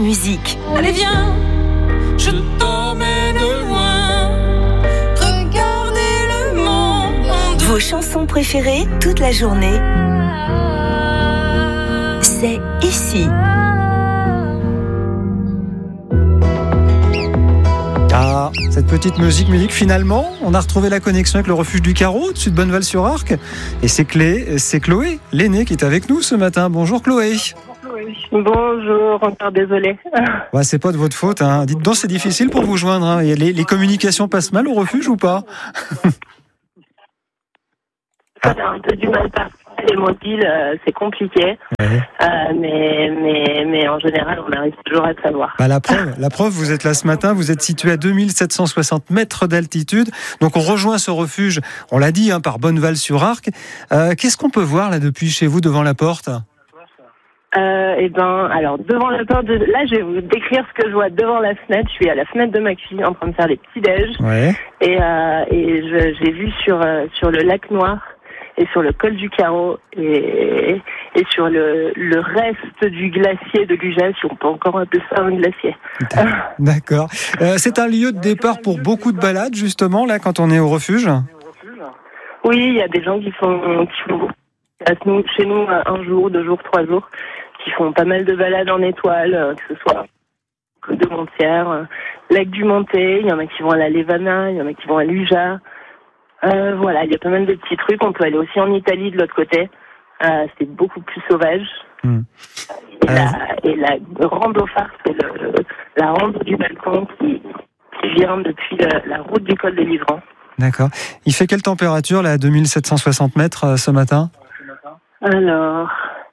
Musique. Allez viens, je t'emmène loin, regardez le monde. Vos chansons préférées toute la journée, c'est ici. Ah, cette petite musique, finalement, on a retrouvé la connexion avec le refuge du Carreau, au-dessus de Bonneval-sur-Arc. Et c'est Chloé, l'aînée, qui est avec nous ce matin. Bonjour Chloé. Bonjour, encore désolée. Ouais, c'est pas de votre faute, hein. Dites donc, c'est difficile pour vous joindre, hein. Les communications passent mal au refuge ou pas? Ça a un peu du mal parfois. Les mobiles, c'est compliqué. Ouais. Mais en général, on arrive toujours à le savoir. Bah, la preuve, vous êtes là ce matin, vous êtes situé à 2760 mètres d'altitude. Donc on rejoint ce refuge, on l'a dit, hein, par Bonneval-sur-Arc. Qu'est-ce qu'on peut voir là depuis chez vous, devant la porte? Alors devant la porte, là je vais vous décrire ce que je vois devant la fenêtre. Je suis à la fenêtre de ma cuisine en train de faire les petits déj. Ouais. Et j'ai vu sur le lac Noir et sur le col du Carreau et sur le reste du glacier de Gugel, si on peut encore appeler ça un glacier. D'accord. C'est un lieu de départ pour beaucoup de balades, justement, là, quand on est au refuge? Oui, il y a des gens qui font chez nous 1 jour, 2 jours, 3 jours, qui font pas mal de balades en étoile, que ce soit Côte de Montière, Lac du Montet, il y en a qui vont à la Levana, il y en a qui vont à Luja. Voilà, il y a pas mal de petits trucs. On peut aller aussi en Italie de l'autre côté. C'est beaucoup plus sauvage. Et la rando phare, c'est la rando du balcon qui vient depuis la route du col des Livrants. D'accord. Il fait quelle température, là, à 2760 mètres ce matin? Alors,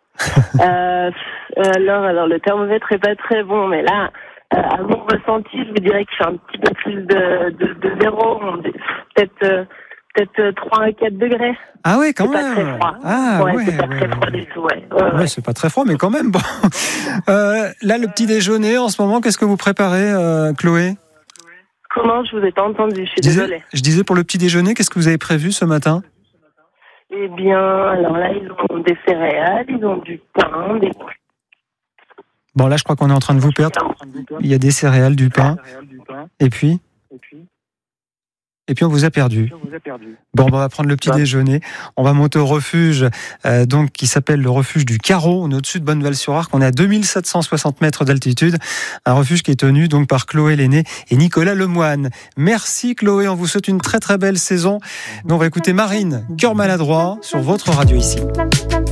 le thermomètre est pas très bon, mais là, à mon ressenti, je vous dirais que je suis un petit peu plus de 0, peut-être 3 à 4 degrés. Ah ouais, quand même. C'est pas très froid. Ah ouais, c'est pas très froid du tout, ouais. C'est pas très froid, mais quand même. Bon. Là, le petit déjeuner, en ce moment, qu'est-ce que vous préparez, Chloé? Comment? Je vous ai pas entendu, je suis désolée. Je disais pour le petit déjeuner, qu'est-ce que vous avez prévu ce matin? Eh bien, alors là, ils ont des céréales, ils ont du pain, des... Bon, là, je crois qu'on est en train de vous perdre. Il y a des céréales, du pain. Et puis, on vous a perdu. Bon, on va prendre le petit déjeuner. On va monter au refuge, donc qui s'appelle le refuge du Carreau. On est au-dessus de Bonneval-sur-Arc. On est à 2760 mètres d'altitude. Un refuge qui est tenu donc par Chloé l'aînée et Nicolas Lemoine. Merci Chloé. On vous souhaite une très très belle saison. Nous, on va écouter Marine, Cœur maladroit, sur votre radio ici.